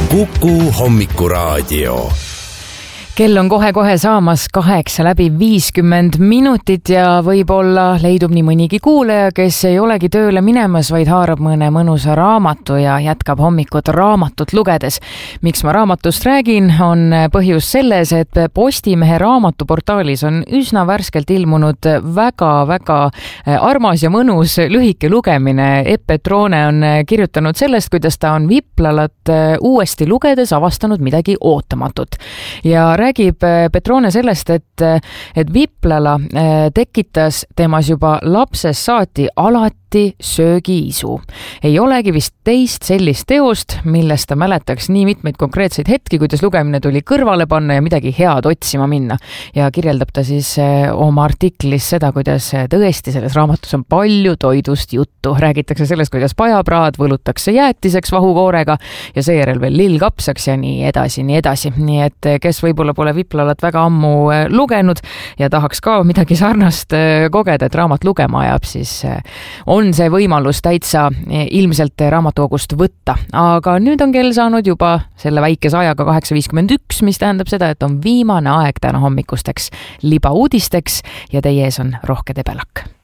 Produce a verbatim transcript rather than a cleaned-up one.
Kuku hommikuraadio. Kell on kohe-kohe saamas kaheksa läbi viiskümmend minutit ja võib-olla leidub nii mõnigi kuulaja, kes ei olegi tööle minemas, vaid haarab mõne mõnusa raamatu ja jätkab hommikut raamatut lugedes. Miks ma raamatust räägin, on põhjus selles, et Postimehe raamatuportaalis on üsna värskelt ilmunud väga-väga armas ja mõnus lühike lugemine. Epp Petrone on kirjutanud sellest, kuidas ta on Viplalat uuesti lugedes avastanud midagi ootamatut. Ja räägib Petrone sellest, et, et Viplala tekitas temas juba lapsest saati alati söögiisu. Ei olegi vist teist sellist teost, millest ta mäletaks nii mitmeid konkreetseid hetki, kuidas lugemine tuli kõrvale panna ja midagi head otsima minna. Ja kirjeldab ta siis oma artiklis seda, kuidas tõesti selles raamatus on palju toidust juttu. Räägitakse sellest, kuidas pajapraad võlutakse jäätiseks vahukoorega ja seejärel veel lillkapsaks ja nii edasi, nii edasi. Nii et kes võib-olla pole Viplalat väga ammu lugenud ja tahaks ka midagi sarnast kogeda, et raamat lugema ajab, siis on see võimalus täitsa ilmselt raamatukogust võtta. Aga nüüd on kell saanud juba selle väikese ajaga kaheksa viiskümmend üks, mis tähendab seda, et on viimane aeg täna hommikusteks libauudisteks ja teie ees on Rohke Debelak.